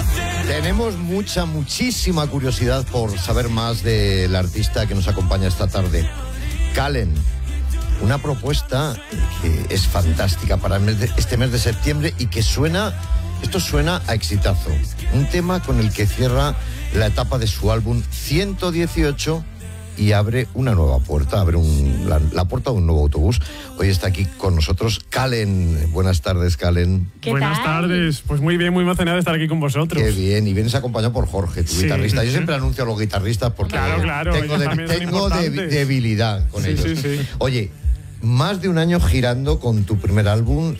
Tenemos muchísima curiosidad por saber más del artista que nos acompaña esta tarde. Kallen, una propuesta que es fantástica para este mes de septiembre y que suena a exitazo. Un tema con el que cierra la etapa de su álbum 118 y abre una nueva puerta, la puerta de un nuevo autobús. Hoy está aquí con nosotros Kallen. Buenas tardes, Kallen. Buenas tardes. Pues muy bien, muy emocionado de estar aquí con vosotros. Qué bien, y vienes acompañado por Jorge, tu guitarrista. Yo siempre anuncio a los guitarristas porque claro, tengo debilidad con ellos. Sí. Oye, más de un año girando con tu primer álbum,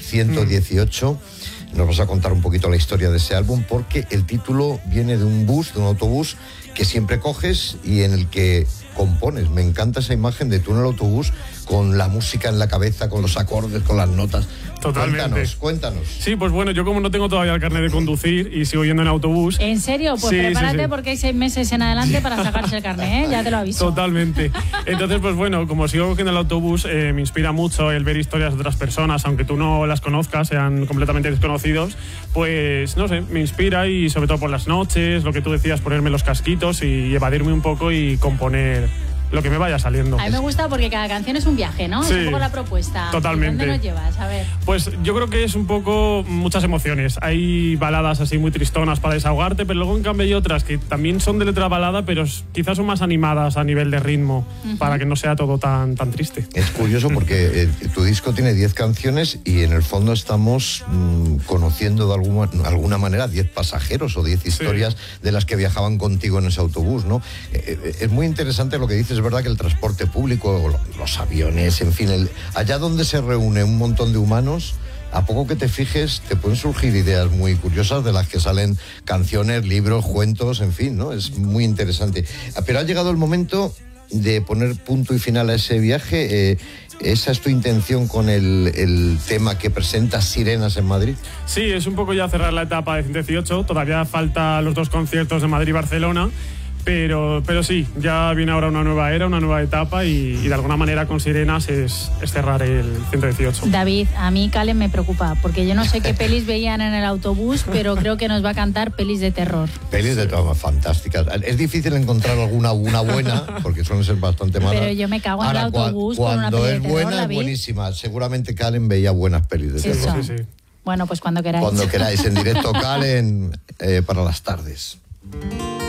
118. Nos vas a contar un poquito la historia de ese álbum, porque el título viene de un autobús que siempre coges y en el que compones. Me encanta esa imagen de tú en el autobús con la música en la cabeza, con los acordes, con las notas. Totalmente. Cuéntanos. Sí, pues bueno, yo como no tengo todavía el carnet de conducir y sigo yendo en autobús. ¿En serio? Pues prepárate porque hay 6 meses en adelante para sacarse el carnet, ya te lo aviso. Totalmente. Entonces, pues bueno, como sigo cogiendo el autobús, me inspira mucho el ver historias de otras personas, aunque tú no las conozcas, sean completamente desconocidos, pues no sé, me inspira, y sobre todo por las noches, lo que tú decías, ponerme los casquitos y evadirme un poco y componer lo que me vaya saliendo. A mí me gusta porque cada canción es un viaje, ¿no? Sí, es un poco la propuesta. Totalmente. ¿Dónde nos llevas? A ver. Pues yo creo que es un poco muchas emociones. Hay baladas así muy tristonas para desahogarte, pero luego en cambio hay otras que también son de letra balada, pero quizás son más animadas a nivel de ritmo, para que no sea todo tan triste. Es curioso porque tu disco tiene 10 canciones y en el fondo estamos conociendo de alguna manera 10 pasajeros o 10 historias de las que viajaban contigo en ese autobús, ¿no? Es muy interesante lo que dices. Es verdad que el transporte público, los aviones, en fin, allá donde se reúne un montón de humanos, a poco que te fijes, te pueden surgir ideas muy curiosas de las que salen canciones, libros, cuentos, en fin, ¿no? Es muy interesante. Pero ha llegado el momento de poner punto y final a ese viaje. ¿Esa es tu intención con el tema que presentas, Sirenas en Madrid? Sí, es un poco ya cerrar la etapa de 118. Todavía falta los 2 conciertos de Madrid y Barcelona. Pero sí, ya viene ahora una nueva era, una nueva etapa, y de alguna manera con Sirenas es cerrar el 118. David, a mí Kallen me preocupa, porque yo no sé qué pelis veían en el autobús, pero creo que nos va a cantar pelis de terror. Pelis de terror fantásticas. Es difícil encontrar alguna buena, porque suelen ser bastante malas. Pero yo me cago en el autobús con una peli de terror, cuando es buena, David. Es buenísima. Seguramente Kallen veía buenas pelis de terror. Sí. Bueno, pues cuando queráis. Cuando queráis, en directo Kallen para las tardes.